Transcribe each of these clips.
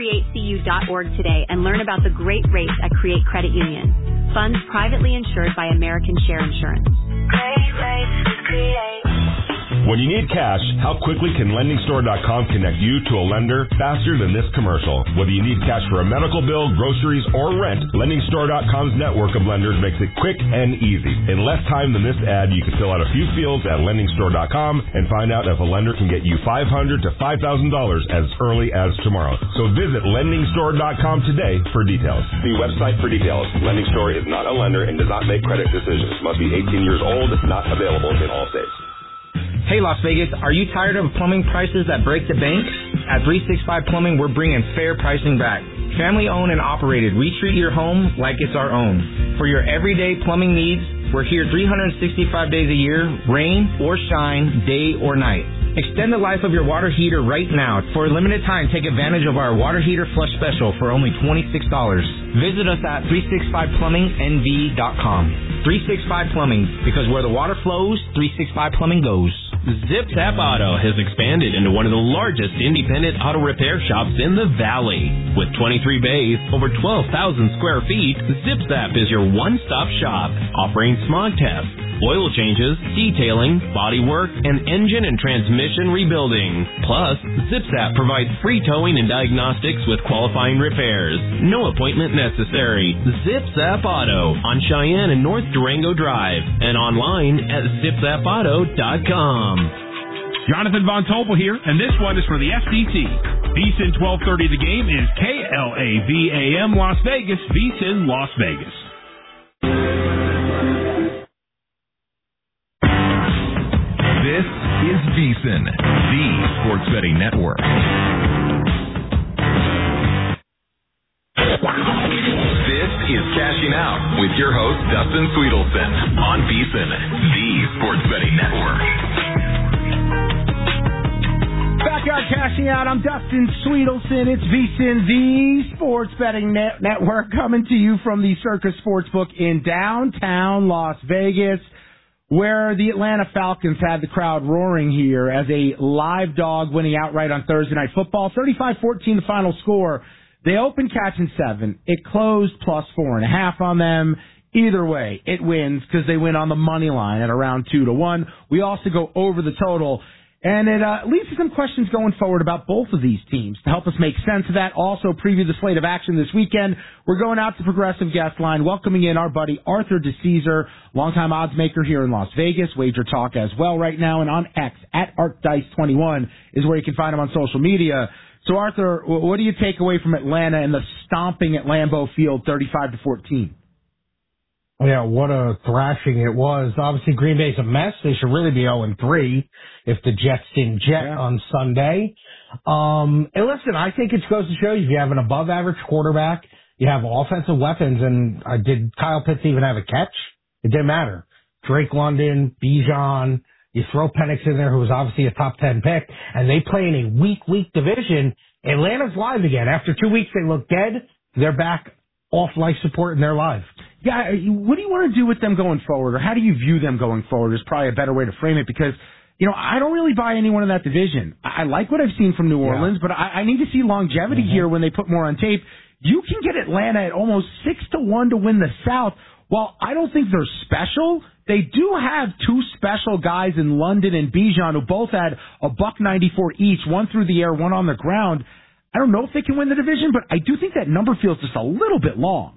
CreateCU.org today and learn about the great rates at Create Credit Union. Funds privately insured by American Share Insurance. Great rates with Create. When you need cash, how quickly can LendingStore.com connect you to a lender faster than this commercial? Whether you need cash for a medical bill, groceries, or rent, LendingStore.com's network of lenders makes it quick and easy. In less time than this ad, you can fill out a few fields at LendingStore.com and find out if a lender can get you $500 to $5,000 as early as tomorrow. So visit LendingStore.com today for details. See website for details. Lending Store is not a lender and does not make credit decisions. Must be 18 years old. Not available in all states. Hey, Las Vegas, are you tired of plumbing prices that break the bank? At 365 Plumbing, we're bringing fair pricing back. Family owned and operated, we treat your home like it's our own. For your everyday plumbing needs, we're here 365 days a year, rain or shine, day or night. Extend the life of your water heater right now. For a limited time, take advantage of our water heater flush special for only $26. Visit us at 365plummingnv.com. 365 Plumbing, because where the water flows, 365 Plumbing goes. Zip Zap Auto has expanded into one of the largest independent auto repair shops in the Valley. With 23 bays, over 12,000 square feet, Zip Zap is your one-stop shop, offering smog tests, oil changes, detailing, body work, and engine and transmission rebuilding. Plus, Zip Zap provides free towing and diagnostics with qualifying repairs. No appointment necessary. Zip Zap Auto on Cheyenne and North Durango Drive and online at zipzapauto.com. Jonathan Von Tobel here, and this one is for the FCC. VSiN 1230 The Game is KLAVAM Las Vegas, VSiN Las Vegas. This is VSiN, the sports betting network. This is Cashing Out with your host, Dustin Sweetelson, on VSiN, the sports betting network. Back out Cashing Out. I'm Dustin Sweetelson. It's VSiN, the sports betting network, coming to you from the Circus Sportsbook in downtown Las Vegas, where the Atlanta Falcons had the crowd roaring here as a live dog winning outright on Thursday Night Football. 35-14 the final score. They opened catching 7. It closed plus 4.5 on them. Either way, it wins because they win on the money line at around 2-1. We also go over the total. And it leads to some questions going forward about both of these teams. To help us make sense of that, also preview the slate of action this weekend, we're going out to Progressive Guest Line, welcoming in our buddy Arthur DeCesar, longtime odds maker here in Las Vegas, Wager Talk as well right now, and on X, at ArtDice21 is where you can find him on social media. So Arthur, what do you take away from Atlanta and the stomping at Lambeau Field 35-14? Yeah, what a thrashing it was. Obviously, Green Bay's a mess. They should really be 0-3 if the Jets didn't jet on Sunday. And listen, I think it goes to show you if you have an above-average quarterback, you have offensive weapons, and did Kyle Pitts even have a catch? It didn't matter. Drake London, Bijan, you throw Penix in there, who was obviously a top 10 pick, and they play in a weak division. Atlanta's live again. After 2 weeks, they look dead. They're back off life support and they're live. Yeah, what do you want to do with them going forward, or how do you view them going forward is probably a better way to frame it, because, you know, I don't really buy anyone in that division. I like what I've seen from New Orleans, but I need to see longevity here when they put more on tape. You can get Atlanta at almost 6-1 to win the South. While I don't think they're special, they do have two special guys in London and Bijan who both had $1.94 each, one through the air, one on the ground. I don't know if they can win the division, but I do think that number feels just a little bit long.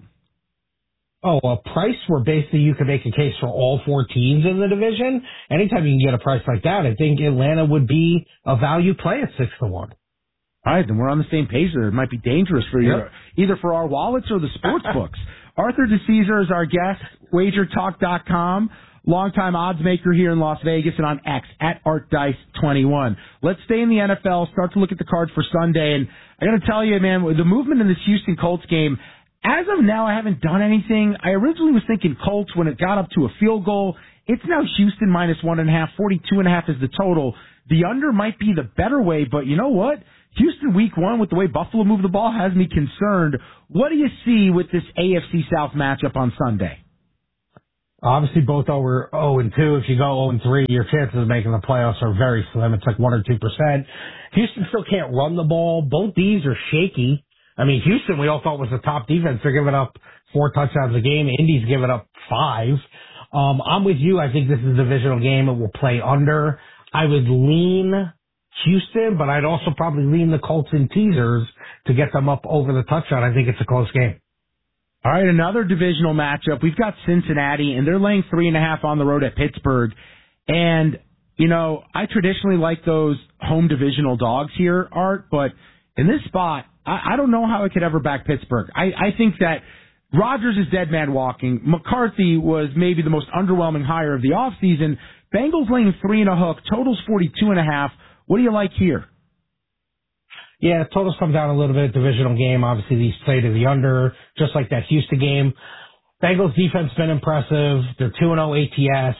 Oh, a price where basically you can make a case for all four teams in the division. Anytime you can get a price like that, I think Atlanta would be a value play at 6-1. All right, then we're on the same page there. It might be dangerous for you, either for our wallets or the sports books. Arthur DeCesar is our guest, WagerTalk.com, longtime odds maker here in Las Vegas and on X, at ArtDice21. Let's stay in the NFL, start to look at the card for Sunday. And I got to tell you, man, the movement in this Houston Colts game, as of now, I haven't done anything. I originally was thinking Colts when it got up to a field goal. It's now Houston minus 1.5, 42.5 is the total. The under might be the better way, but you know what? Houston week 1 with the way Buffalo moved the ball has me concerned. What do you see with this AFC South matchup on Sunday? Obviously, both over 0-2. If you go 0-3, your chances of making the playoffs are very slim. It's like 1 or 2%. Houston still can't run the ball. Both D's are shaky. I mean, Houston, we all thought was the top defense. They're giving up 4 touchdowns a game. Indy's giving up 5. I'm with you. I think this is a divisional game. It will play under. I would lean Houston, but I'd also probably lean the Colts in teasers to get them up over the touchdown. I think it's a close game. All right, another divisional matchup. We've got Cincinnati, and they're laying 3.5 on the road at Pittsburgh. And, you know, I traditionally like those home divisional dogs here, Art, but in this spot, I don't know how I could ever back Pittsburgh. I think that Rodgers is dead man walking. McCarthy was maybe the most underwhelming hire of the offseason. Bengals laying 3 and a hook. Totals 42.5. What do you like here? Yeah, totals come down a little bit. Divisional game. Obviously, these play to the under, just like that Houston game. Bengals defense been impressive. They're 2-0 ATS.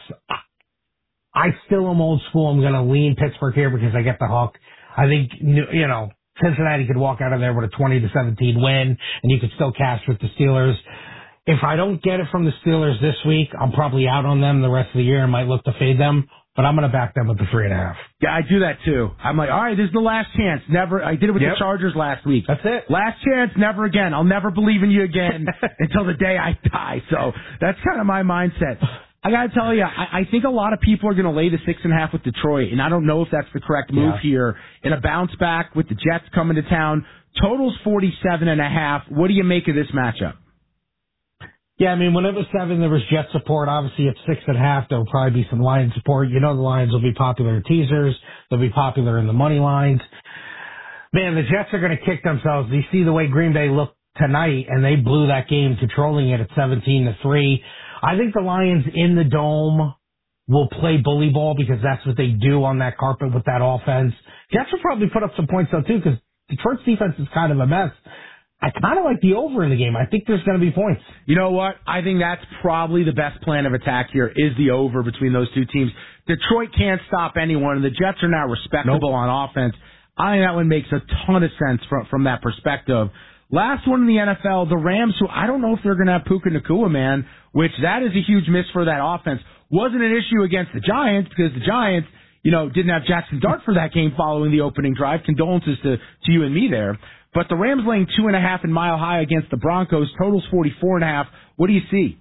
I still am old school. I'm going to lean Pittsburgh here because I get the hook. I think, you know, Cincinnati could walk out of there with a 20-17 win, and you could still cash with the Steelers. If I don't get it from the Steelers this week, I'm probably out on them the rest of the year and might look to fade them. But I'm going to back them with the 3.5. Yeah, I do that too. I'm like, all right, this is the last chance. Never. I did it with the Chargers last week. That's it. Last chance, never again. I'll never believe in you again until the day I die. So that's kind of my mindset. I got to tell you, I think a lot of people are going to lay the 6.5 with Detroit, and I don't know if that's the correct move here. In a bounce back with the Jets coming to town, totals 47.5. What do you make of this matchup? Yeah, I mean, when it was 7, there was Jet support. Obviously, at 6.5, there will probably be some Lions support. You know the Lions will be popular in teasers. They'll be popular in the money lines. Man, the Jets are going to kick themselves. You see the way Green Bay looked tonight, and they blew that game, controlling it at 17-3. I think the Lions in the Dome will play bully ball because that's what they do on that carpet with that offense. Jets will probably put up some points, though, too, because Detroit's defense is kind of a mess. I kind of like the over in the game. I think there's going to be points. You know what? I think that's probably the best plan of attack here is the over between those two teams. Detroit can't stop anyone, and the Jets are now respectable on offense. I think that one makes a ton of sense from that perspective. Last one in the NFL, the Rams, who I don't know if they're going to have Puka Nacua, man, which that is a huge miss for that offense. Wasn't an issue against the Giants because the Giants, you know, didn't have Jackson Dart for that game following the opening drive. Condolences to you and me there. But the Rams laying 2.5 in Mile High against the Broncos. Totals 44.5. What do you see?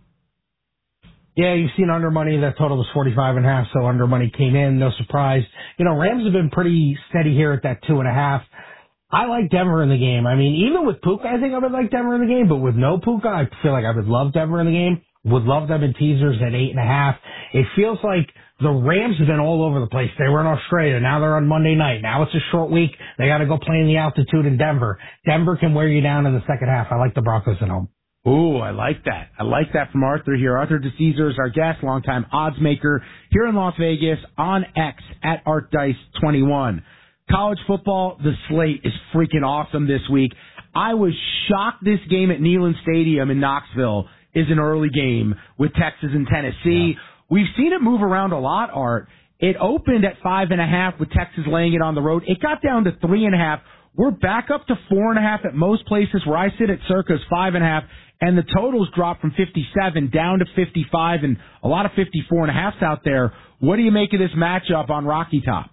Yeah, you've seen under money. That total was 45.5, so under money came in. No surprise. You know, Rams have been pretty steady here at that 2.5. I like Denver in the game. I mean, even with Puka, I think I would like Denver in the game. But with no Puka, I feel like I would love Denver in the game. Would love them in teasers at 8.5. It feels like the Rams have been all over the place. They were in Australia. Now they're on Monday night. Now it's a short week. They got to go play in the altitude in Denver. Denver can wear you down in the second half. I like the Broncos at home. Ooh, I like that. I like that from Arthur here. Arthur DeCesar is our guest, longtime odds maker here in Las Vegas on X at ArtDice21. College football, the slate is freaking awesome this week. I was shocked this game at Neyland Stadium in Knoxville is an early game with Texas and Tennessee. Yeah. We've seen it move around a lot, Art. It opened at 5.5 with Texas laying it on the road. It got down to 3.5. We're back up to 4.5 at most places where I sit at Circa's 5.5, and the totals dropped from 57 down to 55 and a lot of 54.5s out there. What do you make of this matchup on Rocky Top?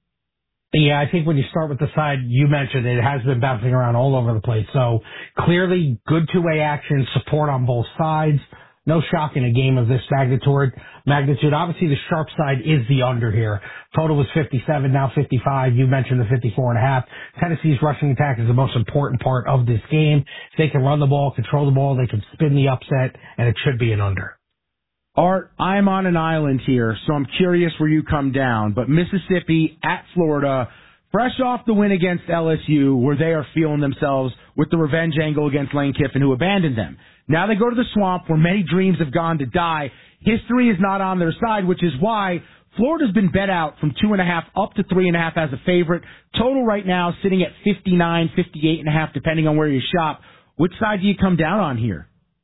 Yeah, I think when you start with the side you mentioned, it has been bouncing around all over the place. So clearly good two-way action, support on both sides. No shock in a game of this magnitude. Obviously, the sharp side is the under here. Total was 57, now 55. You mentioned the 54.5. Tennessee's rushing attack is the most important part of this game. If they can run the ball, control the ball, they can spin the upset, and it should be an under. Art, I'm on an island here, so I'm curious where you come down. But Mississippi at Florida, fresh off the win against LSU, where they are feeling themselves with the revenge angle against Lane Kiffin, who abandoned them. Now they go to the Swamp, where many dreams have gone to die. History is not on their side, which is why Florida's been bet out from 2.5 up to 3.5 as a favorite. Total right now sitting at 59, 58.5, depending on where you shop. Which side do you come down on here?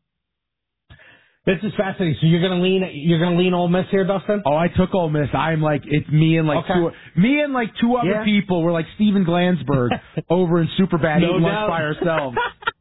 This is fascinating. So you're gonna lean Ole Miss here, Dustin? Oh, I took Ole Miss. I'm like, it's me and two other people. We're like Steven Glansberg over in Superbad eating lunch by ourselves.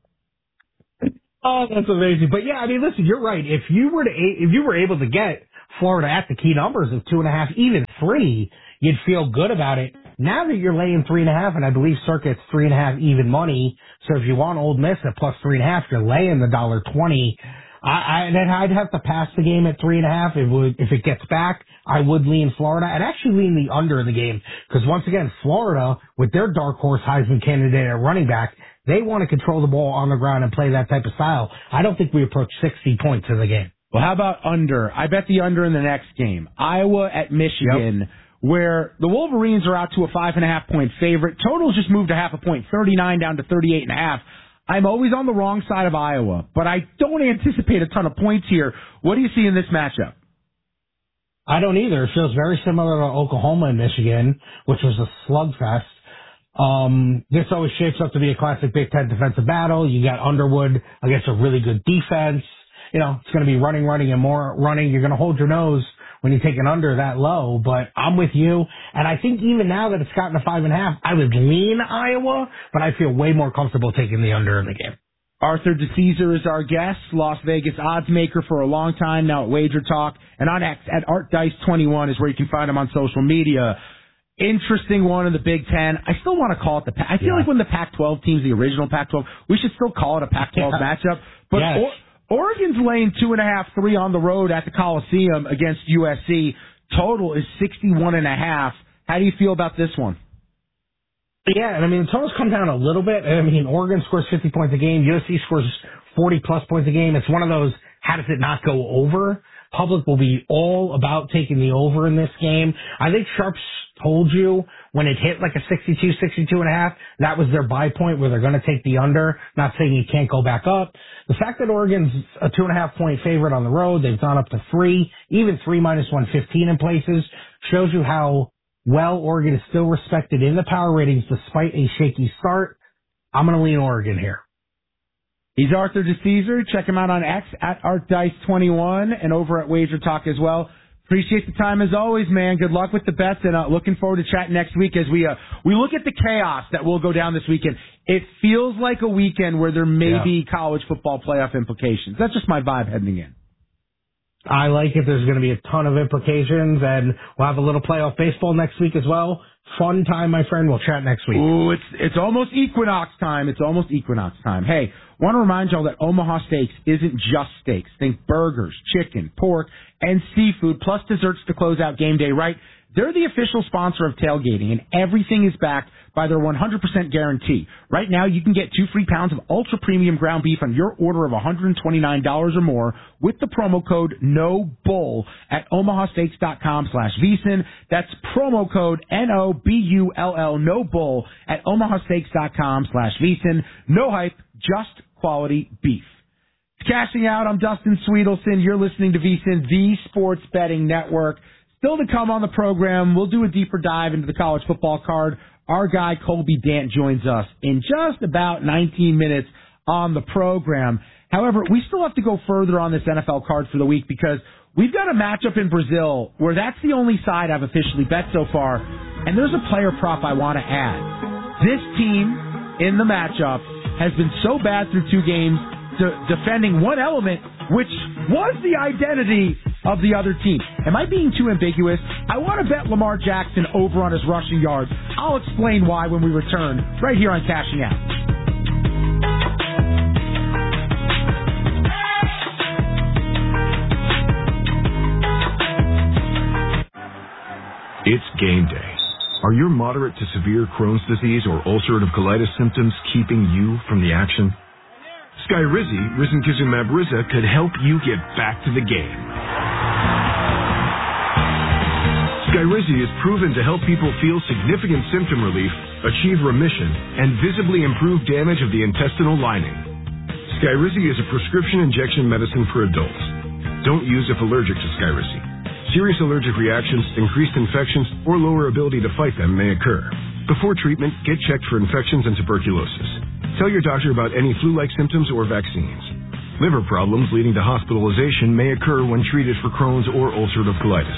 Oh, that's amazing. But yeah, I mean, listen, you're right. If you were able to get Florida at the key numbers of 2.5, even 3, you'd feel good about it. Now that you're laying 3.5, and I believe circa it's 3.5 even money. So if you want Ole Miss at plus 3.5, you're laying the $1.20. I'd have to pass the game at 3.5. If it gets back, I would lean Florida. I'd actually lean the under in the game because once again, Florida with their dark horse Heisman candidate at running back, they want to control the ball on the ground and play that type of style. I don't think we approach 60 points in the game. Well, how about under? I bet the under in the next game. Iowa at Michigan, where the Wolverines are out to a 5.5-point favorite. Total's just moved a half a point, 39 down to 38.5. I'm always on the wrong side of Iowa, but I don't anticipate a ton of points here. What do you see in this matchup? I don't either. It feels very similar to Oklahoma and Michigan, which was a slugfest. This always shapes up to be a classic Big Ten defensive battle. You got Underwood against a really good defense. You know, it's going to be running, and more running. You're going to hold your nose when you take an under that low, but I'm with you. And I think even now that it's gotten to 5.5, I would lean Iowa, but I feel way more comfortable taking the under in the game. Arthur DeCesar is our guest, Las Vegas odds maker for a long time now at Wager Talk, and on X at ArtDice21 is where you can find him on social media. Interesting one in the Big Ten. I still want to call it I feel like when the Pac-12 teams, the original Pac-12, we should still call it a Pac-12 matchup. But Oregon's laying 2.5, 3 on the road at the Coliseum against USC. Total is 61.5. How do you feel about this one? Yeah, and I mean, the totals come down a little bit. I mean, Oregon scores 50 points a game. USC scores 40-plus points a game. It's one of those, how does it not go over? Public will be all about taking the over in this game. I think Sharps told you when it hit like a 62.5, that was their buy point where they're going to take the under. Not saying you can't go back up. The fact that Oregon's a 2.5-point favorite on the road, they've gone up to 3, even 3 minus 115 in places, shows you how well Oregon is still respected in the power ratings despite a shaky start. I'm going to lean Oregon here. He's Arthur DeCesar. Check him out on X at ArtDice21 and over at Wager Talk as well. Appreciate the time as always, man. Good luck with the bets, and looking forward to chatting next week as we look at the chaos that will go down this weekend. It feels like a weekend where there may be college football playoff implications. That's just my vibe heading in. I like it. There's going to be a ton of implications, and we'll have a little playoff baseball next week as well. Fun time, my friend. We'll chat next week. Ooh, it's almost equinox time. Hey, want to remind y'all that Omaha Steaks isn't just steaks. Think burgers, chicken, pork, and seafood, plus desserts to close out game day, right? They're the official sponsor of tailgating, and everything is backed by their 100% guarantee. Right now, you can get 2 free pounds of ultra-premium ground beef on your order of $129 or more with the promo code NOBULL at omahasteaks.com/VSiN. That's promo code NOBULL, NOBULL at omahasteaks.com/VSiN. No hype, just quality beef. Cashing out, I'm Dustin Sweetelson. You're listening to VSiN, the Sports Betting Network. Still to come on the program, we'll do a deeper dive into the college football card. Our guy, Colby Dant, joins us in just about 19 minutes on the program. However, we still have to go further on this NFL card for the week because we've got a matchup in Brazil where that's the only side I've officially bet so far, and there's a player prop I want to add. This team in the matchup has been so bad through 2 games defending one element, which was the identity of the other team. Am I being too ambiguous? I want to bet Lamar Jackson over on his rushing yards. I'll explain why when we return, right here on Cashing Out. It's game day. Are your moderate to severe Crohn's disease or ulcerative colitis symptoms keeping you from the action? Skyrizi, Risankizumab Riza, could help you get back to the game. Skyrizi is proven to help people feel significant symptom relief, achieve remission, and visibly improve damage of the intestinal lining. Skyrizi is a prescription injection medicine for adults. Don't use if allergic to Skyrizi. Serious allergic reactions, increased infections, or lower ability to fight them may occur. Before treatment, get checked for infections and tuberculosis. Tell your doctor about any flu-like symptoms or vaccines. Liver problems leading to hospitalization may occur when treated for Crohn's or ulcerative colitis.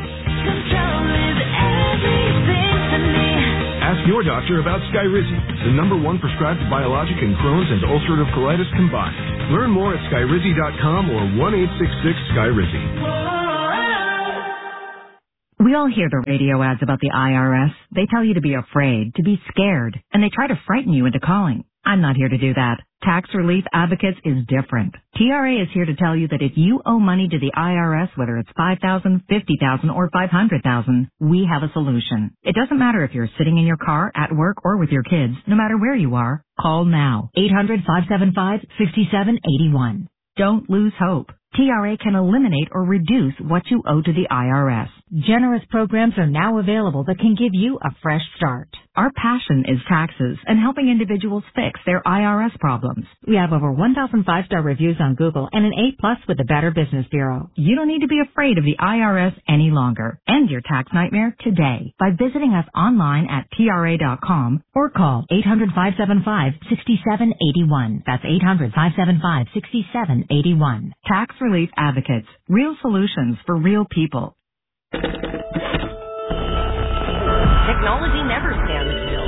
Ask your doctor about Skyrizi, the #1 prescribed biologic in Crohn's and ulcerative colitis combined. Learn more at Skyrizi.com or 1-866-SKYRIZI. We all hear the radio ads about the IRS. They tell you to be afraid, to be scared, and they try to frighten you into calling. I'm not here to do that. Tax Relief Advocates is different. TRA is here to tell you that if you owe money to the IRS, whether it's $5,000, $50,000, or $500,000, we have a solution. It doesn't matter if you're sitting in your car, at work, or with your kids. No matter where you are, call now. 800-575-6781. Don't lose hope. TRA can eliminate or reduce what you owe to the IRS. Generous programs are now available that can give you a fresh start. Our passion is taxes and helping individuals fix their IRS problems. We have over 1,000 5-star reviews on Google and an A+ with the Better Business Bureau. You don't need to be afraid of the IRS any longer. End your tax nightmare today by visiting us online at TRA.com or call 800-575-6781. That's 800-575-6781. Tax Relief Advocates. Real solutions for real people. Technology never stands still.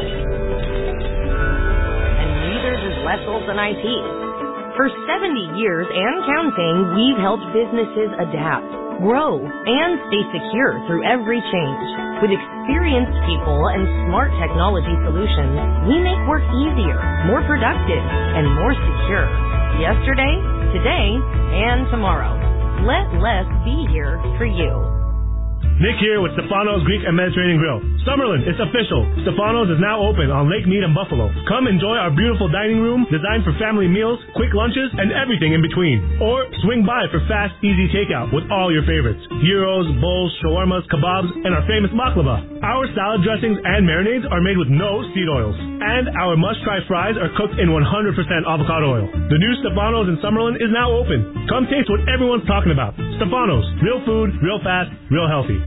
And neither does West Olson IT. For 70 years and counting, we've helped businesses adapt, grow, and stay secure through every change. With experienced people and smart technology solutions, we make work easier, more productive, and more secure. Yesterday, today, and tomorrow. Let Les be here for you. Nick here with Stefano's Greek and Mediterranean Grill. Summerlin, it's official. Stefano's is now open on Lake Mead and Buffalo. Come enjoy our beautiful dining room designed for family meals, quick lunches, and everything in between. Or swing by for fast, easy takeout with all your favorites. Gyros, bowls, shawarmas, kebabs, and our famous baklava. Our salad dressings and marinades are made with no seed oils. And our must-try fries are cooked in 100% avocado oil. The new Stefano's in Summerlin is now open. Come taste what everyone's talking about. Stefano's. Real food, real fast, real healthy.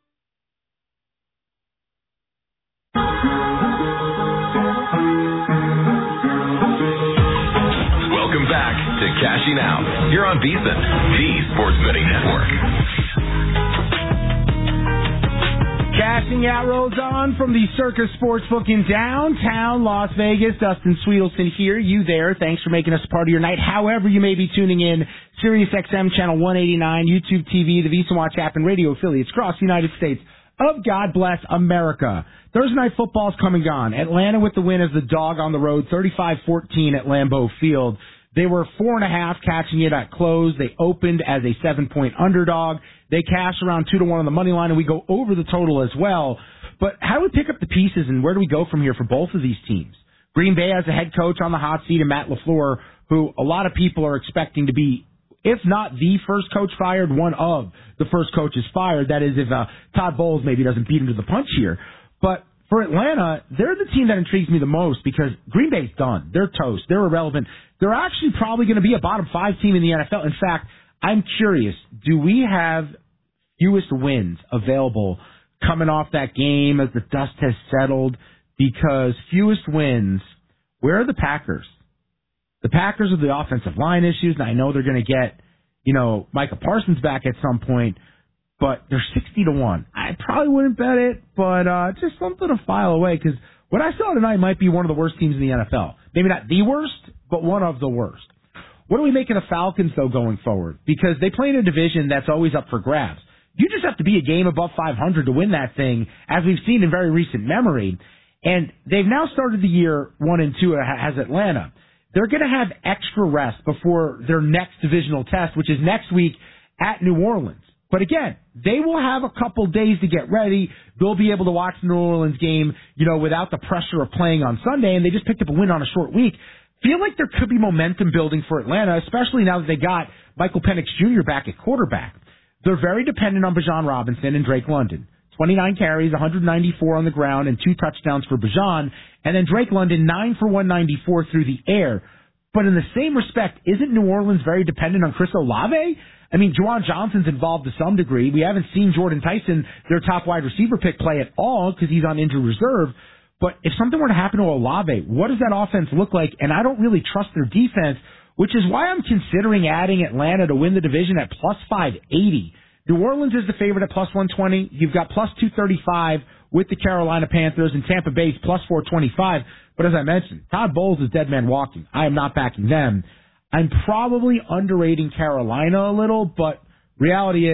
Welcome back to Cashing Out. You're on VSiN, the Sports Betting Network. Cashing Out rolls on from the Circus Sportsbook in downtown Las Vegas. Dustin Sweetelson here, you there. Thanks for making us a part of your night. However you may be tuning in, Sirius XM Channel 189, YouTube TV, the VSiN Watch app, and radio affiliates across the United States of God Bless America. Thursday Night Football's come and gone. Atlanta with the win as the dog on the road, 35-14 at Lambeau Field. They were 4.5 catching it at close. They opened as a 7-point underdog. They cashed around 2-1 on the money line, and we go over the total as well. But how do we pick up the pieces, and where do we go from here for both of these teams? Green Bay has a head coach on the hot seat, and Matt LaFleur, who a lot of people are expecting to be, if not the first coach fired, one of the first coaches fired. That is, if Todd Bowles maybe doesn't beat him to the punch here. But for Atlanta, they're the team that intrigues me the most because Green Bay's done. They're toast. They're irrelevant. They're actually probably going to be a bottom 5 team in the NFL. In fact, I'm curious, do we have fewest wins available coming off that game as the dust has settled? Because fewest wins, where are the Packers? The Packers have the offensive line issues, and I know they're going to get, Micah Parsons back at some point, but they're 60-1. I probably wouldn't bet it, but just something to file away, because what I saw tonight might be one of the worst teams in the NFL. Maybe not the worst, but one of the worst. What do we make of the Falcons, though, going forward? Because they play in a division that's always up for grabs. You just have to be a game above 500 to win that thing, as we've seen in very recent memory. And they've now started the year 1-2 as Atlanta. They're going to have extra rest before their next divisional test, which is next week at New Orleans. But again, they will have a couple days to get ready. They'll be able to watch the New Orleans game, without the pressure of playing on Sunday, and they just picked up a win on a short week. Feel like there could be momentum building for Atlanta, especially now that they got Michael Penix Jr. back at quarterback. They're very dependent on Bijan Robinson and Drake London. 29 carries, 194 on the ground, and 2 touchdowns for Bijan. And then Drake London, 9 for 194 through the air. But in the same respect, isn't New Orleans very dependent on Chris Olave? I mean, Juwan Johnson's involved to some degree. We haven't seen Jordan Tyson, their top wide receiver pick, play at all because he's on injured reserve. But if something were to happen to Olave, what does that offense look like? And I don't really trust their defense, which is why I'm considering adding Atlanta to win the division at plus 580. New Orleans is the favorite at plus 120. You've got plus 235 with the Carolina Panthers, and Tampa Bay's plus 425. But as I mentioned, Todd Bowles is dead man walking. I am not backing them. I'm probably underrating Carolina a little, but reality is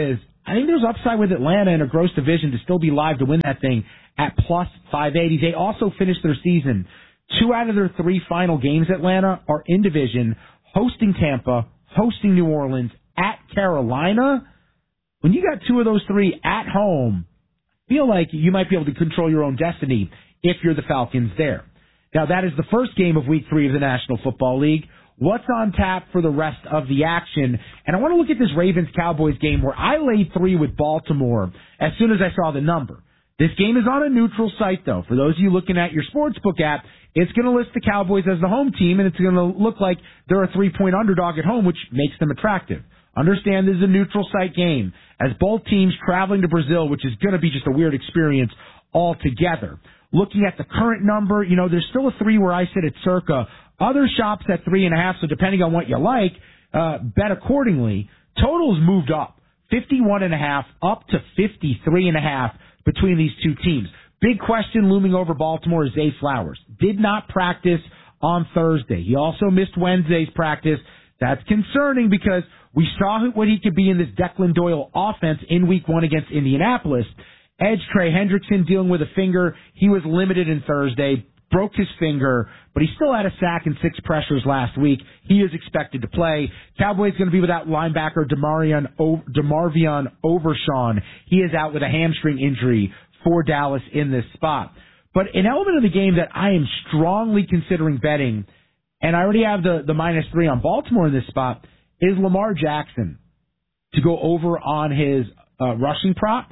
I think there's upside with Atlanta in a gross division to still be live to win that thing at plus 580. They also finished their season. 2 out of their 3 final games, Atlanta, are in division, hosting Tampa, hosting New Orleans, at Carolina. When you got 2 of those 3 at home, I feel like you might be able to control your own destiny if you're the Falcons there. Now, that is the first game of Week 3 of the National Football League. What's on tap for the rest of the action? And I want to look at this Ravens-Cowboys game where I laid 3 with Baltimore as soon as I saw the number. This game is on a neutral site, though. For those of you looking at your sportsbook app, it's going to list the Cowboys as the home team, and it's going to look like they're a 3-point underdog at home, which makes them attractive. Understand this is a neutral site game, as both teams traveling to Brazil, which is going to be just a weird experience altogether. Looking at the current number, there's still a 3 where I sit at circa. Other shops at 3.5, so depending on what you like, bet accordingly. Totals moved up, 51.5 up to 53.5 between these two teams. Big question looming over Baltimore is Zay Flowers. Did not practice on Thursday. He also missed Wednesday's practice. That's concerning because we saw what he could be in this Declan Doyle offense in Week 1 against Indianapolis. Edge Trey Hendrickson dealing with a finger. He was limited in Thursday, broke his finger, but he still had a sack and 6 pressures last week. He is expected to play. Cowboys going to be without linebacker DeMarvion Overshawn. He is out with a hamstring injury for Dallas in this spot. But an element of the game that I am strongly considering betting, and I already have the -3 on Baltimore in this spot, is Lamar Jackson to go over on his rushing prop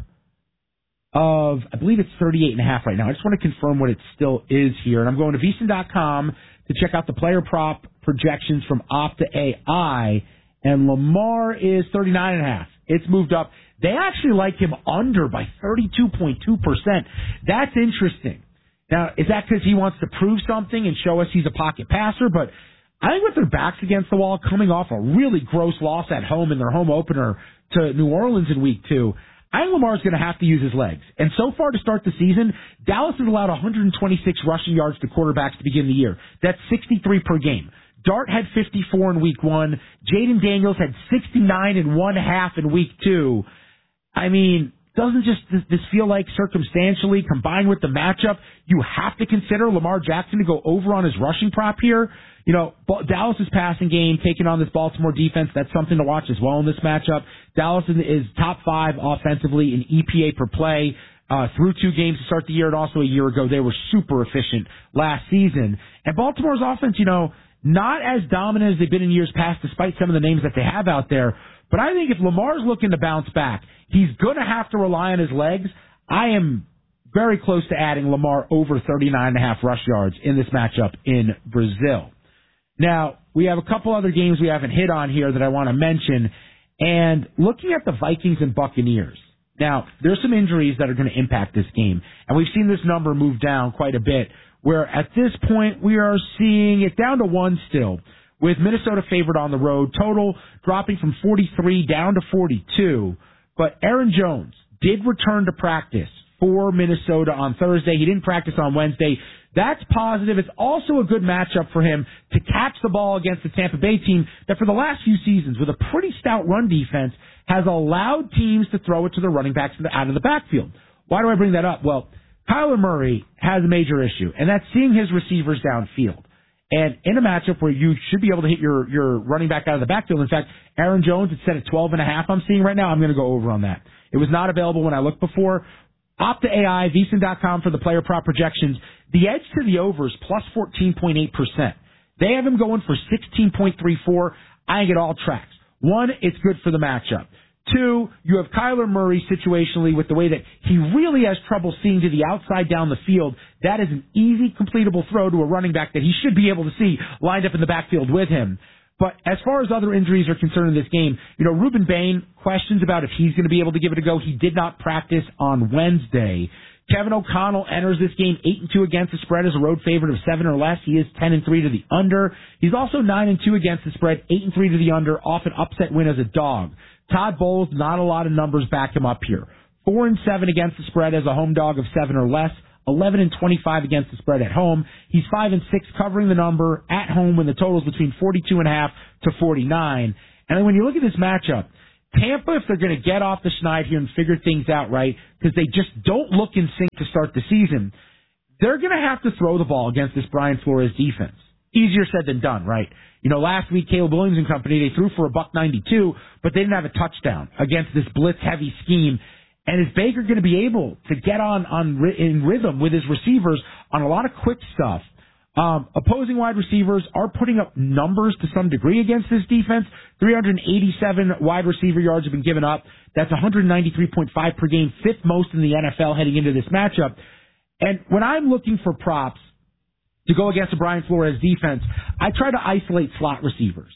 of, I believe it's 38.5 right now. I just want to confirm what it still is here. And I'm going to VSiN.com to check out the player prop projections from Opta AI, and Lamar is 39.5. It's moved up. They actually like him under by 32.2%. That's interesting. Now, is that because he wants to prove something and show us he's a pocket passer? But I think with their backs against the wall, coming off a really gross loss at home in their home opener to New Orleans in Week 2, I think Lamar's going to have to use his legs. And so far to start the season, Dallas has allowed 126 rushing yards to quarterbacks to begin the year. That's 63 per game. Dart had 54 in Week 1. Jaden Daniels had 69.5 in Week 2. I mean, doesn't this feel like circumstantially, combined with the matchup, you have to consider Lamar Jackson to go over on his rushing prop here? Dallas's passing game taking on this Baltimore defense, that's something to watch as well in this matchup. Dallas is top 5 offensively in EPA per play through 2 games to start the year, and also a year ago they were super efficient last season. And Baltimore's offense, not as dominant as they've been in years past, despite some of the names that they have out there. But I think if Lamar's looking to bounce back, he's going to have to rely on his legs. I am very close to adding Lamar over 39.5 rush yards in this matchup in Brazil. Now, we have a couple other games we haven't hit on here that I want to mention. And looking at the Vikings and Buccaneers, now, there's some injuries that are going to impact this game. And we've seen this number move down quite a bit, where at this point we are seeing it down to 1 still, with Minnesota favored on the road, total dropping from 43 down to 42. But Aaron Jones did return to practice for Minnesota on Thursday. He didn't practice on Wednesday. That's positive. It's also a good matchup for him to catch the ball against the Tampa Bay team that for the last few seasons, with a pretty stout run defense, has allowed teams to throw it to their running backs out of the backfield. Why do I bring that up? Well, Kyler Murray has a major issue, and that's seeing his receivers downfield. And in a matchup where you should be able to hit your running back out of the backfield, in fact, Aaron Jones, it's set at 12.5 I'm seeing right now. I'm going to go over on that. It was not available when I looked before. Opta AI, VSiN.com for the player prop projections. The edge to the over is plus 14.8%. They have him going for 16.34. I think it all tracks. 1, it's good for the matchup. 2, you have Kyler Murray situationally with the way that he really has trouble seeing to the outside down the field. That is an easy completable throw to a running back that he should be able to see lined up in the backfield with him. But as far as other injuries are concerned in this game, Reuben Bain, questions about if he's going to be able to give it a go. He did not practice on Wednesday. Kevin O'Connell enters this game 8-2 against the spread as a road favorite of 7 or less. He is 10-3 to the under. He's also 9-2 against the spread, 8-3 to the under, off an upset win as a dog. Todd Bowles, not a lot of numbers back him up here. 4-7 against the spread as a home dog of 7 or less. 11-25 against the spread at home. He's 5-6 covering the number at home when the total is between 42.5 to 49. And then when you look at this matchup, Tampa, if they're going to get off the schneid here and figure things out right, because they just don't look in sync to start the season, they're going to have to throw the ball against this Brian Flores defense. Easier said than done, right? Last week, Caleb Williams and company, they threw for $192, but they didn't have a touchdown against this blitz-heavy scheme. And is Baker going to be able to get in rhythm with his receivers on a lot of quick stuff? Opposing wide receivers are putting up numbers to some degree against this defense. 387 wide receiver yards have been given up. That's 193.5 per game, fifth most in the NFL heading into this matchup. And when I'm looking for props to go against a Brian Flores defense, I try to isolate slot receivers.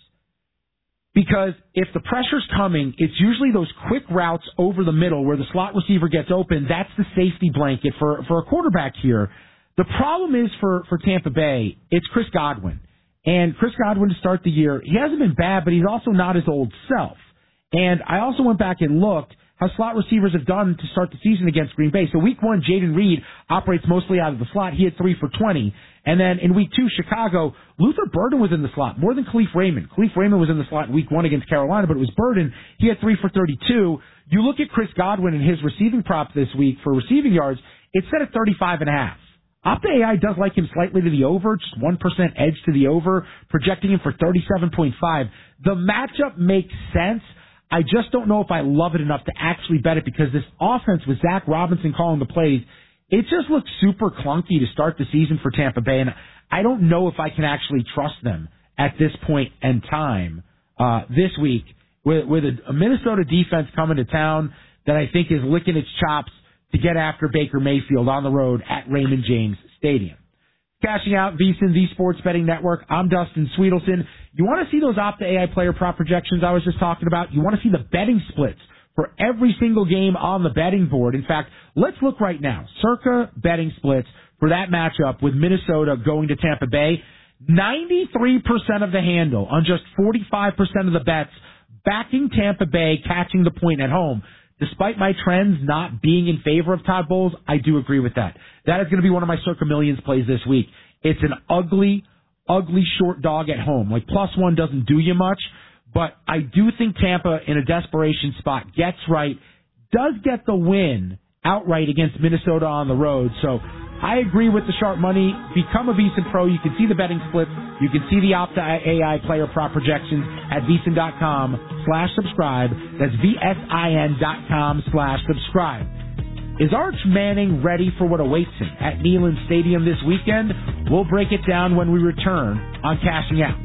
Because if the pressure's coming, it's usually those quick routes over the middle where the slot receiver gets open. That's the safety blanket for a quarterback here. The problem is for Tampa Bay, it's Chris Godwin. And Chris Godwin to start the year, he hasn't been bad, but he's also not his old self. And I also went back and looked how slot receivers have done to start the season against Green Bay. So week 1, Jaden Reed operates mostly out of the slot. He had 3 for 20. And then in week 2, Chicago, Luther Burden was in the slot, more than Khalif Raymond. Khalif Raymond was in the slot in week 1 against Carolina, but it was Burden. He had 3 for 32. You look at Chris Godwin and his receiving prop this week for receiving yards, it's set at 35.5. OptaAI does like him slightly to the over, just 1% edge to the over, projecting him for 37.5. The matchup makes sense. I just don't know if I love it enough to actually bet it because this offense with Zach Robinson calling the plays, it just looks super clunky to start the season for Tampa Bay, and I don't know if I can actually trust them at this point in time this week with a Minnesota defense coming to town that I think is licking its chops to get after Baker Mayfield on the road at Raymond James Stadium. Cashing out VSiN, the Sports Betting Network. I'm Dustin Sweetelson. You want to see those OptaAI player prop projections I was just talking about? You want to see the betting splits for every single game on the betting board. In fact, let's look right now. Circa betting splits for that matchup with Minnesota going to Tampa Bay. 93% of the handle on just 45% of the bets backing Tampa Bay catching the point at home. Despite my trends not being in favor of Todd Bowles, I do agree with that. That is going to be one of my Circa Millions plays this week. It's an ugly short dog at home. Like +1 doesn't do you much, but I do think Tampa in a desperation spot gets right, does get the win outright against Minnesota on the road. So I agree with the sharp money. Become a VSiN Pro. You can see the betting splits. You can see the OptaAI player prop projections at VSiN.com/subscribe. That's VSIN.com/subscribe. Is Arch Manning ready for what awaits him at Neyland Stadium this weekend? We'll break it down when we return on Cashing Out.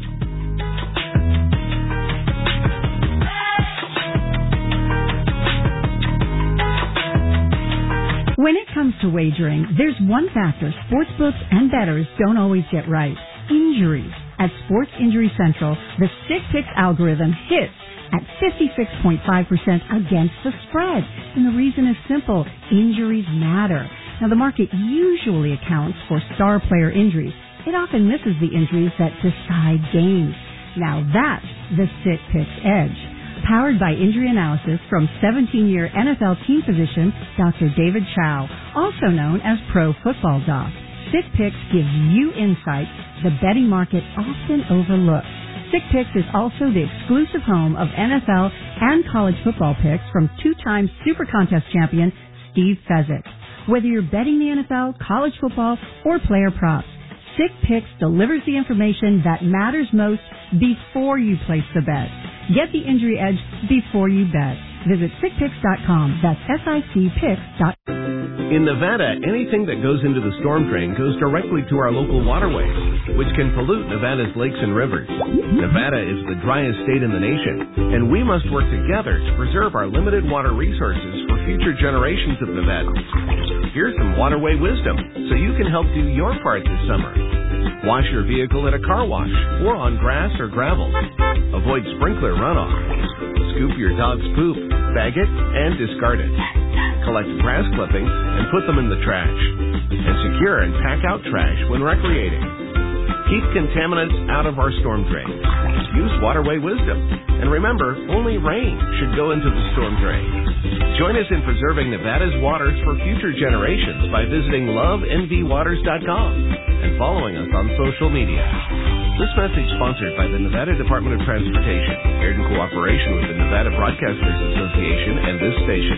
When it comes to wagering, there's one factor sportsbooks and bettors don't always get right. Injuries. At Sports Injury Central, the Stick Picks algorithm hits at 56.5% against the spread. And the reason is simple. Injuries matter. Now, the market usually accounts for star player injuries. It often misses the injuries that decide games. Now, that's the Stick Picks edge. Powered by injury analysis from 17-year NFL team physician Dr. David Chow, also known as Pro Football Doc. Stick Picks gives you insights the betting market often overlooks. Stick Picks is also the exclusive home of NFL and college football picks from two-time Super Contest champion Steve Fezzik. Whether you're betting the NFL, college football, or player props, Stick Picks delivers the information that matters most before you place the bet. Get the injury edge before you bet. Visit SickPicks.com. That's SICPicks.com. In Nevada, anything that goes into the storm drain goes directly to our local waterways, which can pollute Nevada's lakes and rivers. Nevada is the driest state in the nation, and we must work together to preserve our limited water resources for future generations of Nevadans. Here's some waterway wisdom so you can help do your part this summer. Wash your vehicle at a car wash or on grass or gravel. Avoid sprinkler runoff. Scoop your dog's poop, bag it, and discard it. Collect grass clippings and put them in the trash. And secure and pack out trash when recreating. Keep contaminants out of our storm drain. Use waterway wisdom. And remember, only rain should go into the storm drain. Join us in preserving Nevada's waters for future generations by visiting lovenvwaters.com and following us on social media. This message sponsored by the Nevada Department of Transportation, aired in cooperation with the Nevada Broadcasters Association and this station.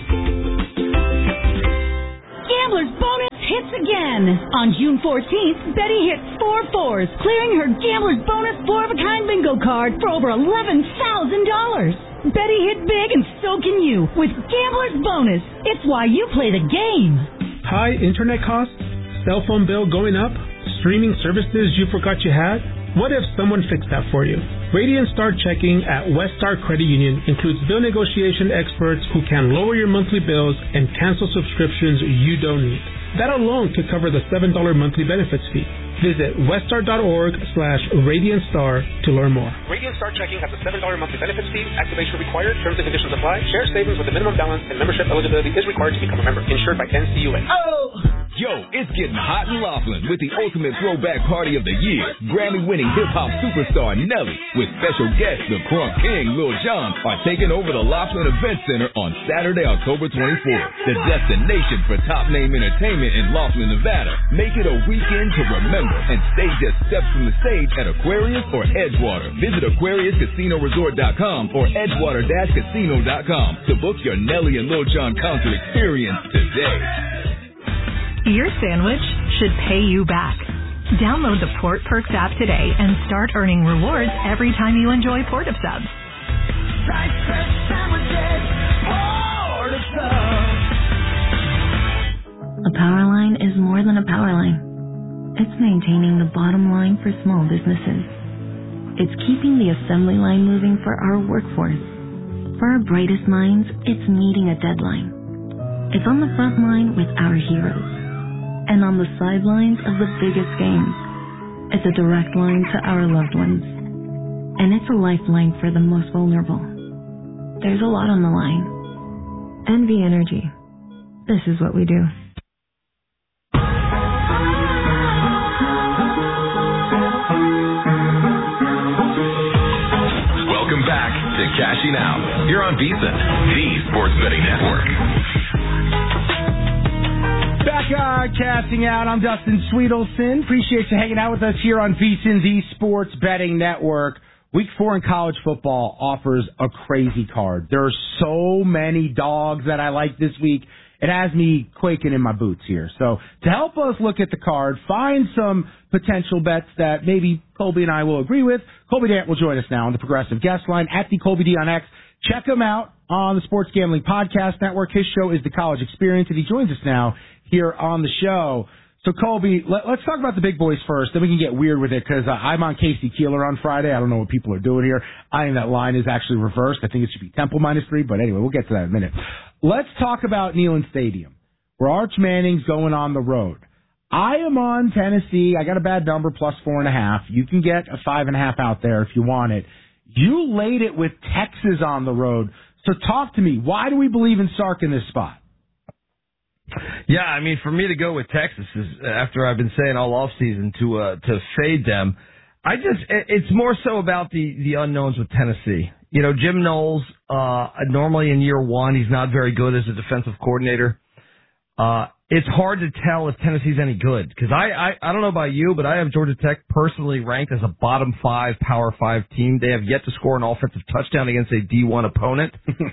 Gambler's bonus hits again. On June 14th, Betty hit 4 fours, clearing her Gambler's bonus 4-of-a-kind bingo card for over $11,000. Betty hit big and so can you with Gambler's bonus. It's why you play the game. High internet costs? Cell phone bill going up? Streaming services you forgot you had? What if someone fixed that for you? Radiant Star Checking at Westar Credit Union includes bill negotiation experts who can lower your monthly bills and cancel subscriptions you don't need. That alone could cover the $7 monthly benefits fee. Visit westar.org/RadiantStar to learn more. Radiant Star Checking has a $7 monthly benefits fee. Activation required. Terms and conditions apply. Share savings with a minimum balance and membership eligibility is required to become a member. Insured by NCUA. Oh! Yo, it's getting hot in Laughlin with the ultimate throwback party of the year. Grammy-winning hip-hop superstar Nelly with special guests the Crunk King, Lil Jon are taking over the Laughlin Event Center on Saturday, October 24th. The destination for top-name entertainment in Laughlin, Nevada. Make it a weekend to remember and stay just steps from the stage at Aquarius or Edgewater. Visit AquariusCasinoResort.com or Edgewater-Casino.com to book your Nelly and Lil Jon concert experience today. Your sandwich should pay you back. Download the Port Perks app today and start earning rewards every time you enjoy Port of Subs. A power line is more than a power line. It's maintaining the bottom line for small businesses. It's keeping the assembly line moving for our workforce. For our brightest minds, it's meeting a deadline. It's on the front line with our heroes. And on the sidelines of the biggest games. It's a direct line to our loved ones. And it's a lifeline for the most vulnerable. There's a lot on the line. NV Energy. This is what we do. Welcome back to Cashing Out. You're on VSiN, the Sports Betting Network. Back casting out. I'm Dustin Sweetelson. Appreciate you hanging out with us here on VSiN, the Sports Betting Network. Week 4 in college football offers a crazy card. There are so many dogs that I like this week. It has me quaking in my boots here. So to help us look at the card, find some potential bets that maybe Colby and I will agree with, Colby Dant will join us now on the Progressive Guest Line at the Colby D on X. Check him out on the Sports Gambling Podcast Network. His show is The College Experience, and he joins us now here on the show. So, Colby, let's talk about the big boys first. Then we can get weird with it because I'm on Casey Keeler on Friday. I don't know what people are doing here. I think that line is actually reversed. I think it should be Temple -3, but anyway, we'll get to that in a minute. Let's talk about Neyland Stadium, where Arch Manning's going on the road. I am on Tennessee. I got a bad number, +4.5. You can get a 5.5 out there if you want it. You laid it with Texas on the road. So talk to me. Why do we believe in Sark in this spot? Yeah, I mean, for me to go with Texas is after I've been saying all offseason to fade them. It's more so about the unknowns with Tennessee. You know, Jim Knowles, normally in year one, he's not very good as a defensive coordinator. It's hard to tell if Tennessee's any good because I don't know about you, but I have Georgia Tech personally ranked as a bottom 5, Power 5 team. They have yet to score an offensive touchdown against a D1 opponent.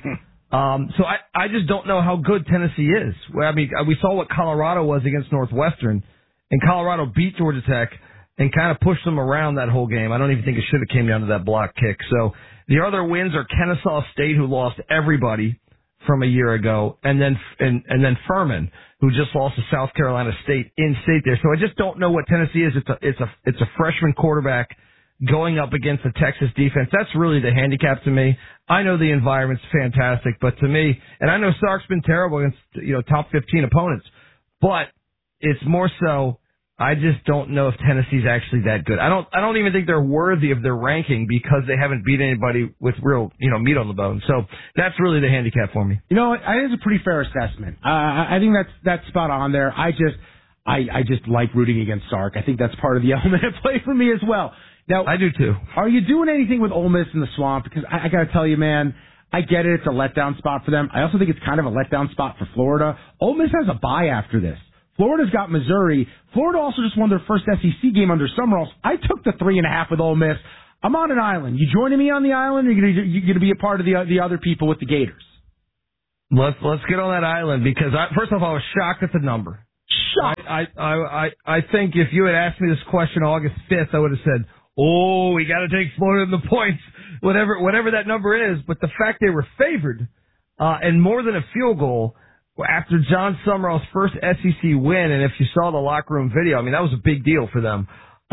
So I just don't know how good Tennessee is. I mean, we saw what Colorado was against Northwestern, and Colorado beat Georgia Tech and kind of pushed them around that whole game. I don't even think it should have came down to that block kick. So the other wins are Kennesaw State, who lost everybody from a year ago, and then Furman, who just lost to South Carolina State in state there. So I just don't know what Tennessee is. It's a freshman quarterback going up against the Texas defense. That's really the handicap to me. I know the environment's fantastic, but to me, and I know Sark's been terrible against, top 15 opponents, but it's more so I just don't know if Tennessee's actually that good. I don't even think they're worthy of their ranking because they haven't beat anybody with real, meat on the bone. So that's really the handicap for me. I think it's a pretty fair assessment. I think that's spot on there. I just like rooting against Sark. I think that's part of the element at play for me as well. Now, I do too. Are you doing anything with Ole Miss in the swamp? Because I got to tell you, man, I get it. It's a letdown spot for them. I also think it's kind of a letdown spot for Florida. Ole Miss has a bye after this. Florida's got Missouri. Florida also just won their first SEC game under Summerall. I took the 3.5 with Ole Miss. I'm on an island. You joining me on the island, or are you going to be a part of the other people with the Gators? Let's get on that island because first off, I was shocked at the number. Shocked. I think if you had asked me this question August 5th, I would have said, "Oh, we got to take Florida in the points, whatever that number is." But the fact they were favored and more than a field goal after John Summerall's first SEC win, and if you saw the locker room video, I mean that was a big deal for them.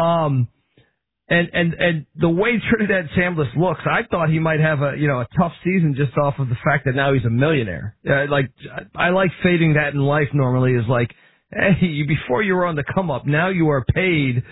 And the way Trinidad Chambliss looks, I thought he might have a tough season just off of the fact that now he's a millionaire. I like fading that in life normally is like, hey, before you were on the come up, now you are paid.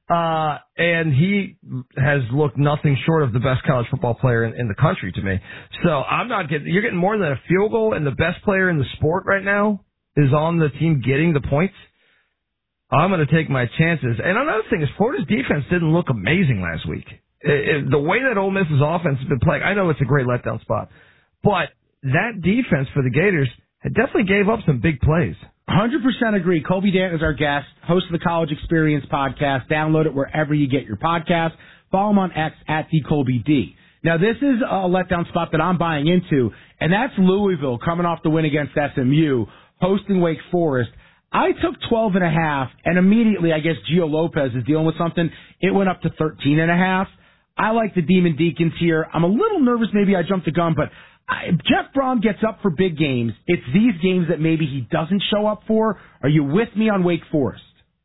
And he has looked nothing short of the best college football player in the country to me. So you're getting more than a field goal, and the best player in the sport right now is on the team getting the points. I'm going to take my chances. And another thing is Florida's defense didn't look amazing last week. The way that Ole Miss's offense has been playing, I know it's a great letdown spot, but that defense for the Gators definitely gave up some big plays. 100% agree. Kobe Dant is our guest, host of the College Experience podcast. Download it wherever you get your podcast. Follow him on X at @DKobeD. Now, this is a letdown spot that I'm buying into, and that's Louisville coming off the win against SMU, hosting Wake Forest. I took 12.5, and immediately, I guess Gio Lopez is dealing with something. It went up to 13.5. I like the Demon Deacons here. I'm a little nervous. Maybe I jumped the gun, but Jeff Brom gets up for big games. It's these games that maybe he doesn't show up for. Are you with me on Wake Forest?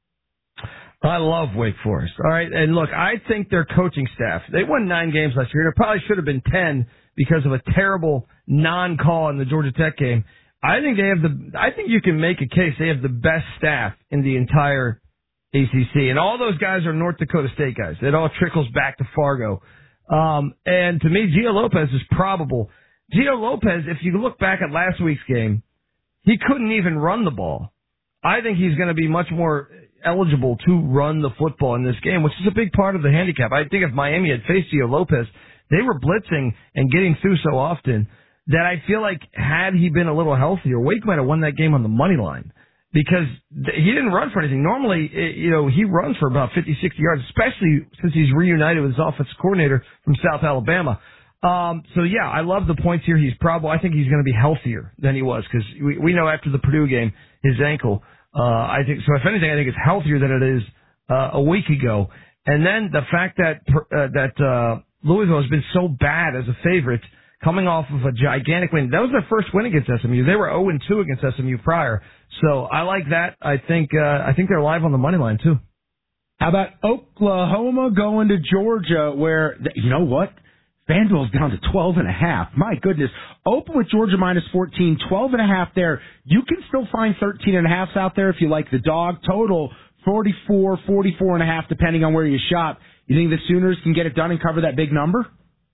I love Wake Forest. All right, and look, I think their coaching staff, they won 9 games last year, and it probably should have been 10 because of a terrible non-call in the Georgia Tech game. I think you can make a case they have the best staff in the entire ACC, and all those guys are North Dakota State guys. It all trickles back to Fargo. And to me, Gio Lopez is probable. Gio Lopez, if you look back at last week's game, he couldn't even run the ball. I think he's going to be much more eligible to run the football in this game, which is a big part of the handicap. I think if Miami had faced Gio Lopez, they were blitzing and getting through so often that I feel like had he been a little healthier, Wake might have won that game on the money line because he didn't run for anything. Normally, he runs for about 50, 60 yards, especially since he's reunited with his offensive coordinator from South Alabama. So yeah, I love the points here. I think he's going to be healthier than he was because we know after the Purdue game, his ankle, I think, so if anything, I think it's healthier than it is, a week ago. And then the fact that Louisville has been so bad as a favorite, coming off of a gigantic win. That was their first win against SMU. They were 0-2 against SMU prior. So I like that. I think they're live on the money line too. How about Oklahoma going to Georgia where, you know what? FanDuel's down to 12.5. My goodness. Open with Georgia minus 14, 12.5 there. You can still find 13.5s out there if you like the dog. Total 44, 44.5 depending on where you shop. You think the Sooners can get it done and cover that big number?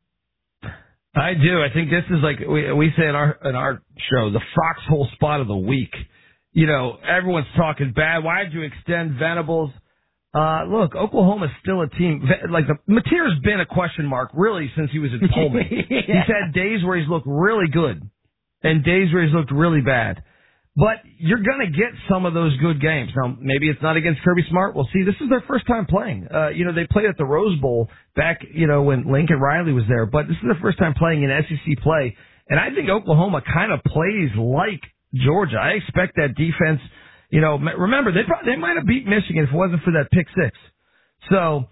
I do. I think this is like we say in our show, the foxhole spot of the week. Everyone's talking bad. Why did you extend Venables? Look, Oklahoma's still a team. Like Mateer's been a question mark really since he was at Pullman. Yeah. He's had days where he's looked really good and days where he's looked really bad. But you're going to get some of those good games. Now, maybe it's not against Kirby Smart. We'll see. This is their first time playing. They played at the Rose Bowl back, when Lincoln Riley was there. But this is their first time playing in SEC play. And I think Oklahoma kind of plays like Georgia. I expect that defense, remember, they might have beat Michigan if it wasn't for that pick six. So,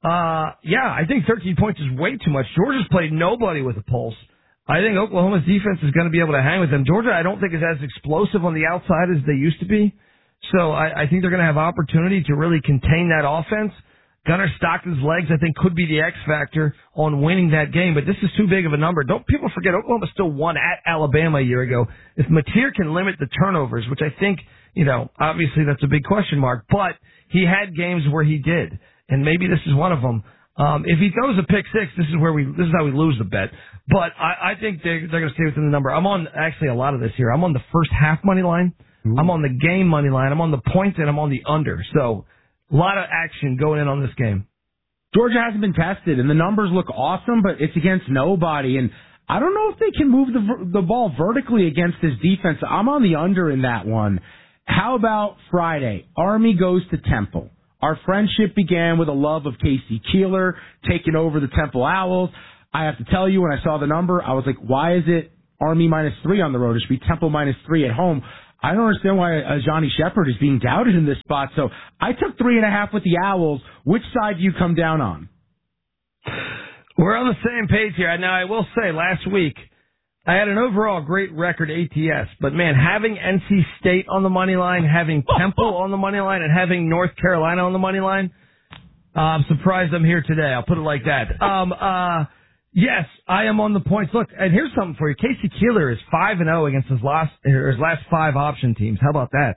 I think 13 points is way too much. Georgia's played nobody with a pulse. I think Oklahoma's defense is going to be able to hang with them. Georgia, I don't think is as explosive on the outside as they used to be. So I think they're going to have opportunity to really contain that offense. Gunnar Stockton's legs, I think, could be the X factor on winning that game. But this is too big of a number. Don't people forget, Oklahoma still won at Alabama a year ago. If Mateer can limit the turnovers, which I think, obviously that's a big question mark. But he had games where he did. And maybe this is one of them. If he throws a pick six, this is how we lose the bet. But I think they're going to stay within the number. I'm on actually a lot of this here. I'm on the first half money line. Ooh. I'm on the game money line. I'm on the points and I'm on the under. So a lot of action going in on this game. Georgia hasn't been tested and the numbers look awesome, but it's against nobody. And I don't know if they can move the ball vertically against this defense. I'm on the under in that one. How about Friday? Army goes to Temple. Our friendship began with a love of Casey Keeler taking over the Temple Owls. I have to tell you, when I saw the number, I was like, why is it Army -3 on the road? It should be Temple -3 at home. I don't understand why Johnny Shepard is being doubted in this spot. So I took 3.5 with the Owls. Which side do you come down on? We're on the same page here. Now, I will say, last week, I had an overall great record ATS. But, man, having NC State on the money line, having Temple on the money line, and having North Carolina on the money line, I'm surprised I'm here today. I'll put it like that. Yes, I am on the points. Look, and here's something for you. Casey Keeler is 5-0 against his last 5 option teams. How about that?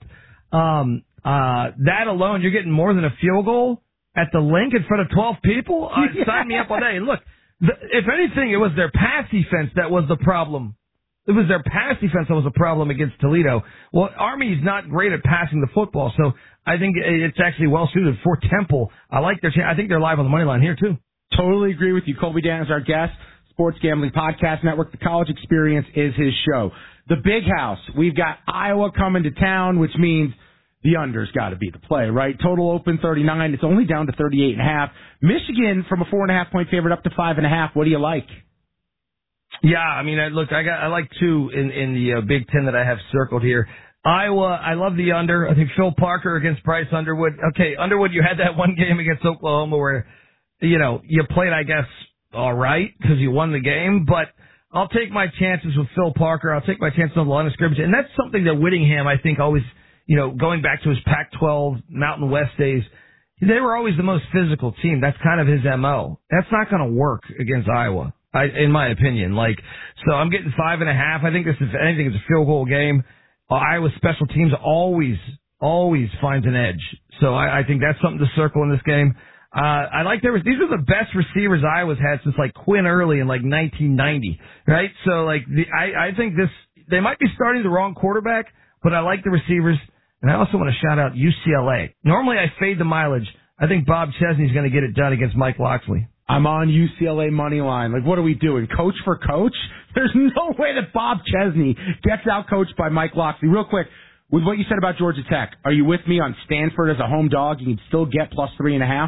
That alone, you're getting more than a field goal at the link in front of 12 people? Sign me up all day. And look, if anything, it was their pass defense that was the problem. It was their pass defense that was a problem against Toledo. Well, Army's not great at passing the football, so I think it's actually well suited for Temple. I like their chance. I think they're live on the money line here, too. Totally agree with you. Colby Dan is our guest. Sports Gambling Podcast Network. The College Experience is his show. The Big House. We've got Iowa coming to town, which means the under's got to be the play, right? Total open 39. It's only down to 38.5. Michigan from a 4.5-point favorite up to 5.5. What do you like? Yeah, I mean, I like 2 in the Big Ten that I have circled here. Iowa, I love the under. I think Phil Parker against Bryce Underwood. Okay, Underwood, you had that one game against Oklahoma where, you played, I guess, all right because you won the game, but I'll take my chances with Phil Parker. I'll take my chances on the line of scrimmage, and that's something that Whittingham, I think, always, going back to his Pac-12 Mountain West days, they were always the most physical team. That's kind of his MO. That's not going to work against Iowa, in my opinion. So I'm getting 5.5. I think this is, if anything, it's a field goal game. Iowa's special teams always finds an edge. So I think that's something to circle in this game. I like these are the best receivers Iowa's had since Quinn Early in 1990, right? So I think they might be starting the wrong quarterback, but I like the receivers, and I also want to shout out UCLA. Normally I fade the mileage. I think Bob Chesney's going to get it done against Mike Locksley. I'm on UCLA money line. What are we doing? Coach for coach? There's no way that Bob Chesney gets out coached by Mike Locksley. Real quick, with what you said about Georgia Tech, are you with me on Stanford as a home dog? You can still get plus 3.5.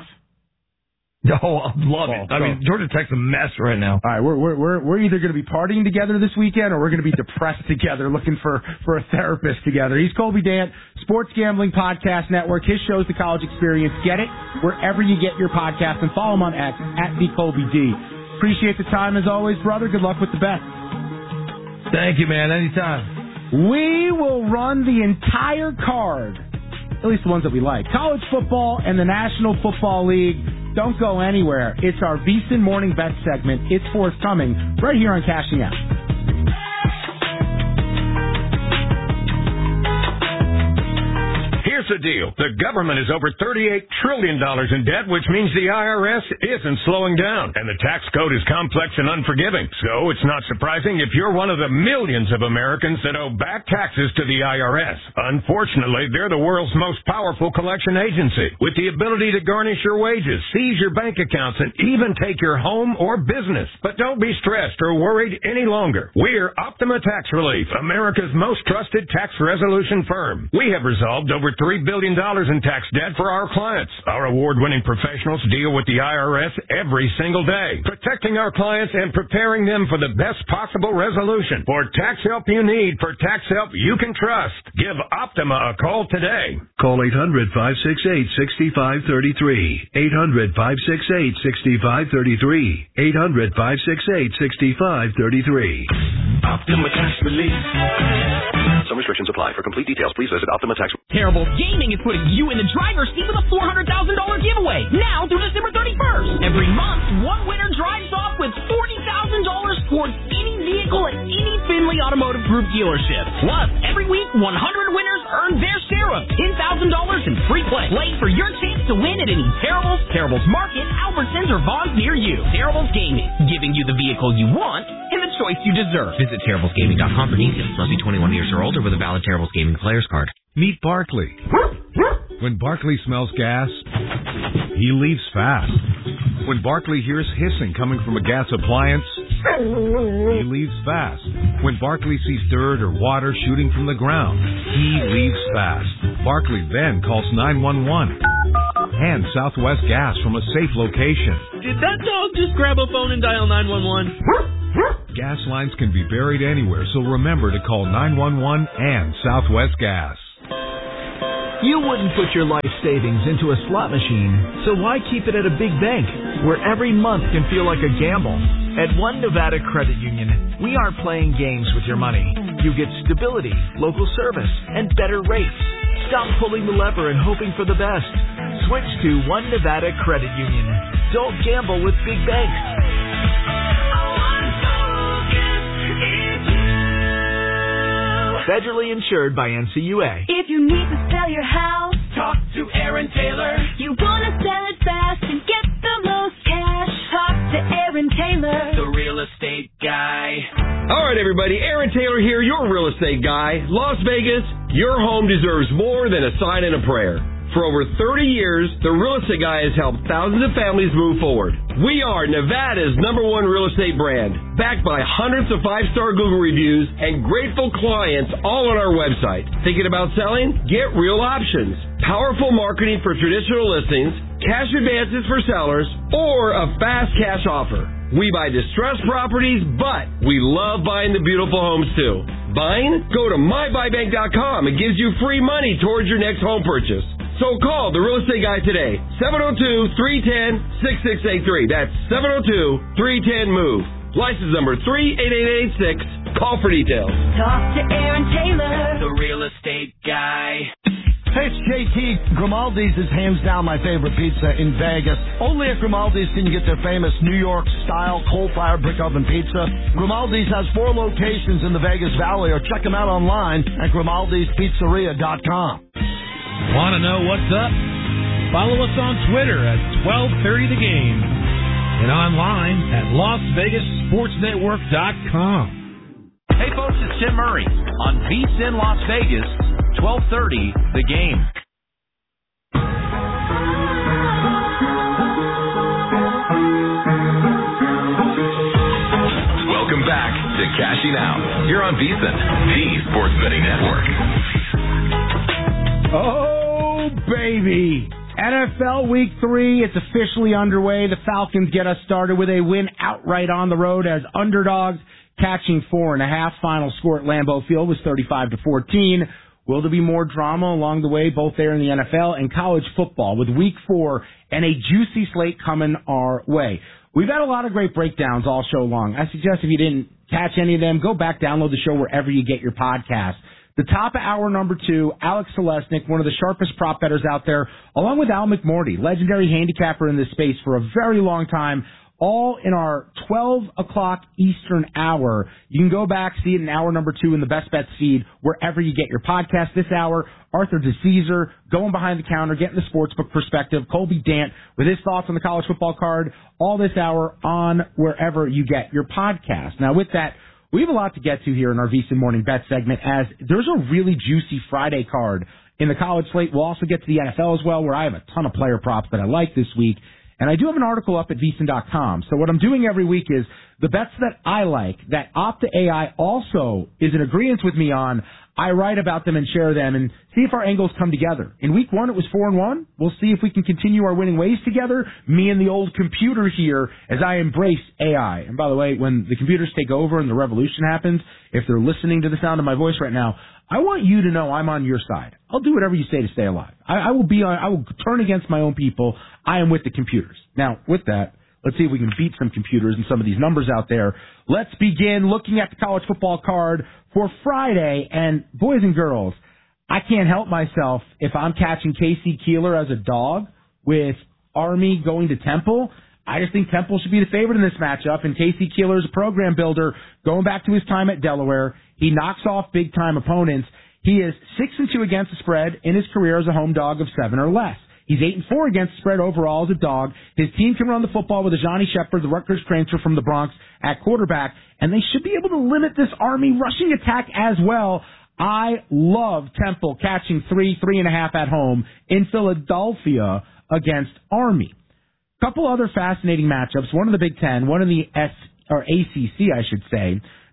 Oh, I love it. I mean, Georgia Tech's a mess right now. All right, we're either going to be partying together this weekend or we're going to be depressed together, looking for a therapist together. He's Colby Dant, Sports Gambling Podcast Network. His show's The College Experience. Get it wherever you get your podcast, and follow him on X @TheColbyD. Appreciate the time as always, brother. Good luck with the bet. Thank you, man. Anytime. We will run the entire card, at least the ones that we like. College football and the National Football League. Don't go anywhere. It's our VSiN Morning Bet segment. It's forthcoming right here on Cashing Out. Here's the deal. The government is over $38 trillion in debt, which means the IRS isn't slowing down. And the tax code is complex and unforgiving. So it's not surprising if you're one of the millions of Americans that owe back taxes to the IRS. Unfortunately, they're the world's most powerful collection agency, with the ability to garnish your wages, seize your bank accounts, and even take your home or business. But don't be stressed or worried any longer. We're Optima Tax Relief, America's most trusted tax resolution firm. We have resolved over $3 billion in tax debt for our clients. Our award-winning professionals deal with the IRS every single day, protecting our clients and preparing them for the best possible resolution. For tax help you need, for tax help you can trust, give Optima a call today. Call 800-568-6533. 800-568-6533. 800-568-6533. Optima Tax Relief. Some restrictions apply. For complete details, please visit Optima Tax. Terrible Gaming is putting you in the driver's seat with a $400,000 giveaway now through December 31st. Every month, one winner drives off with $40,000 towards any vehicle at any Finley Automotive Group dealership. Plus, every week, 100 winners earn their share of $10,000 in free play. Play for your chance to win at any Terribles, Terribles Market, Albertsons, or Vons near you. Terribles Gaming, giving you the vehicle you want and the choice you deserve. Visit TerriblesGaming.com for details. Must be 21 years or older with a valid Terribles Gaming player's card. Meet Barkley. When Barkley smells gas, he leaves fast. When Barkley hears hissing coming from a gas appliance, he leaves fast. When Barkley sees dirt or water shooting from the ground, he leaves fast. Barkley then calls 911. And Southwest Gas from a safe location. Did that dog just grab a phone and dial 911? Gas lines can be buried anywhere, so remember to call 911 and Southwest Gas. You wouldn't put your life savings into a slot machine, so why keep it at a big bank where every month can feel like a gamble? At One Nevada Credit Union, we aren't playing games with your money. You get stability, local service, and better rates. Stop pulling the lever and hoping for the best. Switch to One Nevada Credit Union. Don't gamble with big banks. Federally insured by NCUA. If you need to sell your house, talk to Aaron Taylor. You want to sell it fast and get the most cash, talk to Aaron Taylor, the real estate guy. All right, everybody. Aaron Taylor here, your real estate guy. Las Vegas, your home deserves more than a sign and a prayer. For over 30 years, the Real Estate Guy has helped thousands of families move forward. We are Nevada's #1 real estate brand, backed by hundreds of 5-star Google reviews and grateful clients all on our website. Thinking about selling? Get real options. Powerful marketing for traditional listings, cash advances for sellers, or a fast cash offer. We buy distressed properties, but we love buying the beautiful homes too. Buying? Go to mybuybank.com. It gives you free money towards your next home purchase. So call the Real Estate Guy today, 702-310-6683. That's 702-310-MOVE. License number 38886. Call for details. talk to Aaron Taylor, the real estate guy. Hey, it's JT. Grimaldi's is hands down my favorite pizza in Vegas. Only at Grimaldi's can you get their famous New York-style coal-fired brick oven pizza. Grimaldi's has 4 locations in the Vegas Valley, or check them out online at Grimaldi'sPizzeria.com. Want to know what's up? Follow us on Twitter at 1230 The Game and online at LasVegasSportsNetwork.com. Hey folks, it's Tim Murray on VSiN Las Vegas, 1230 The Game. Welcome back to Cashing Out. You're on VSiN, the Sports Betting Network. Oh, baby. NFL Week 3, it's officially underway. The Falcons get us started with a win outright on the road as underdogs, catching 4.5. Final score at Lambeau Field was 35-14. Will there be more drama along the way, both there in the NFL and college football, with Week 4 and a juicy slate coming our way? We've had a lot of great breakdowns all show long. I suggest if you didn't catch any of them, go back, download the show wherever you get your podcast. The top of hour number 2, Alex Selesnik, one of the sharpest prop bettors out there, along with Al McMorty, legendary handicapper in this space for a very long time, all in our 12 o'clock Eastern hour. You can go back, see it in hour number 2 in the Best Bets feed, wherever you get your podcast. This hour, Arthur DeCesar, going behind the counter, getting the sportsbook perspective, Colby Dant with his thoughts on the college football card, all this hour on wherever you get your podcast. Now, with that, we have a lot to get to here in our VSiN Morning Bet segment, as there's a really juicy Friday card in the college slate. We'll also get to the NFL as well, where I have a ton of player props that I like this week. And I do have an article up at VSiN.com. So what I'm doing every week is the bets that I like, that Opta AI also is in agreement with me on, I write about them and share them and see if our angles come together. In Week 1, it was 4-1. We'll see if we can continue our winning ways together, me and the old computer here, as I embrace AI. And by the way, when the computers take over and the revolution happens, if they're listening to the sound of my voice right now, I want you to know I'm on your side. I'll do whatever you say to stay alive. I will turn against my own people. I am with the computers. Now, with that, let's see if we can beat some computers and some of these numbers out there. Let's begin looking at the college football card for Friday. And boys and girls, I can't help myself if I'm catching Casey Keeler as a dog with Army going to Temple. I just think Temple should be the favorite in this matchup, and Casey Keeler is a program builder going back to his time at Delaware. He knocks off big-time opponents. He is 6-2 against the spread in his career as a home dog of 7 or less. He's 8-4 against the spread overall as a dog. His team can run the football with a Johnny Shepard, the Rutgers transfer from the Bronx, at quarterback, and they should be able to limit this Army rushing attack as well. I love Temple catching 3.5 at home in Philadelphia against Army. Couple other fascinating matchups, one in the Big Ten, one in the ACC, I should say.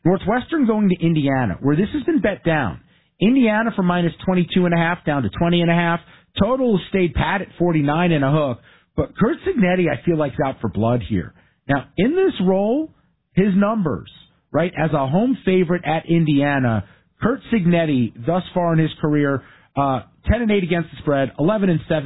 Northwestern going to Indiana, where this has been bet down. Indiana from minus 22.5 down to 20.5. Total stayed pat at 49 and a hook. But Curt Cignetti, I feel like, is out for blood here. Now, in this role, his numbers, right, as a home favorite at Indiana, Curt Cignetti, thus far in his career, 10-8 against the spread, 11-7